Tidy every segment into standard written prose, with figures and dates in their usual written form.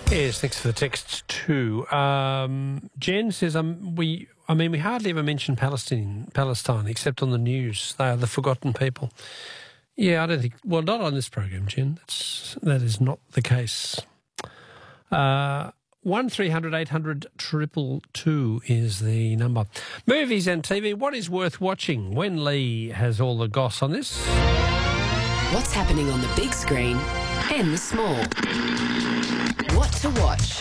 Yes, thanks for the text too. Jen says, we hardly ever mention Palestine except on the news. They are the forgotten people. Yeah, I don't think. Well, not on this program, Jen. That is not the case. 1300 800 222 is the number. Movies and TV. What is worth watching? Wen Lee has all the goss on this. What's happening on the big screen and the small? What to watch?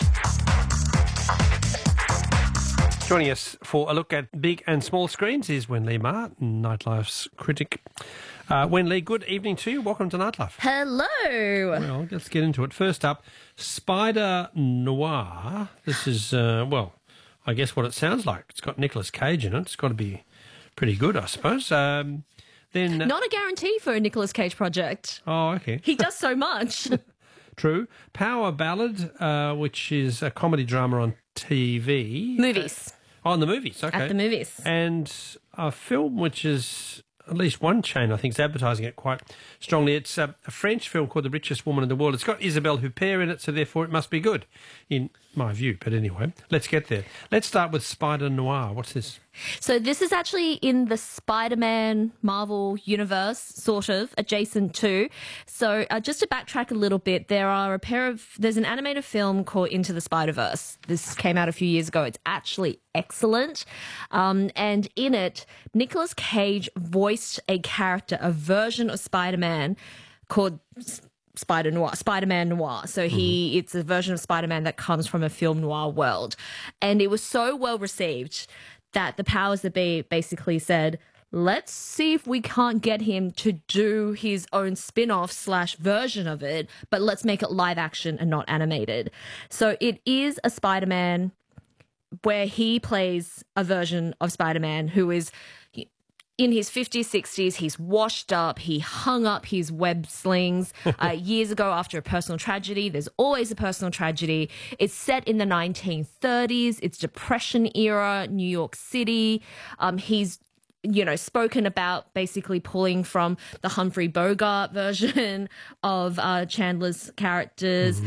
Joining us for a look at big and small screens is Wen Lee Ma, Nightlife's critic. Wen Lee, good evening to you. Welcome to Nightlife. Hello. Well, let's get into it. First up, Spider Noir. This is, I guess what it sounds like. It's got Nicolas Cage in it. It's got to be pretty good, I suppose. Then Not a guarantee for a Nicolas Cage project. Oh, okay. He does so much. True. Power Ballad, which is a comedy drama on TV. Movies. On the movies, okay. At the movies. And a film which is, at least one chain, I think, is advertising it quite strongly. It's a French film called The Richest Woman in the World. It's got Isabelle Huppert in it, so therefore it must be good, in my view. But anyway, let's get there. Let's start with Spider Noir. What's this? So this is actually in the Spider-Man Marvel universe, sort of, adjacent to. So just to backtrack a little bit, there's an animated film called Into the Spider-Verse. This came out a few years ago. It's actually excellent. And in it, Nicolas Cage voiced a character, a version of Spider-Man called Spider-Man Noir. So it's a version of Spider-Man that comes from a film noir world. And it was so well received that the powers that be basically said, let's see if we can't get him to do his own spin-off / version of it, but let's make it live action and not animated. So it is a Spider-Man where he plays a version of Spider-Man who is in his 50s, 60s, he's washed up, he hung up his web slings years ago after a personal tragedy. There's always a personal tragedy. It's set in the 1930s. It's Depression era, New York City. He's spoken about basically pulling from the Humphrey Bogart version of Chandler's characters.